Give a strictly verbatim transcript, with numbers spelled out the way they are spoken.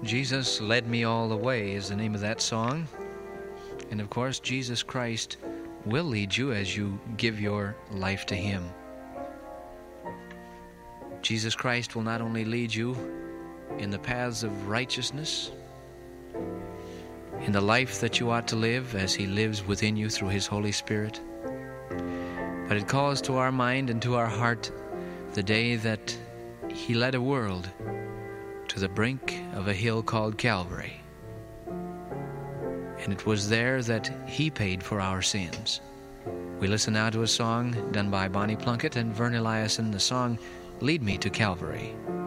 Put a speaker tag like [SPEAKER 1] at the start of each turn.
[SPEAKER 1] Jesus Led Me All the Way is the name of that song. And of course, Jesus Christ will lead you as you give your life to Him. Jesus Christ will not only lead you in the paths of righteousness, in the life that you ought to live as He lives within you through His Holy Spirit, but it calls to our mind and to our heart the day that He led a world to the brink of a hill called Calvary. And it was there that He paid for our sins. We listen now to a song done by Bonnie Plunkett and Vern Eliason, the song Lead Me to Calvary.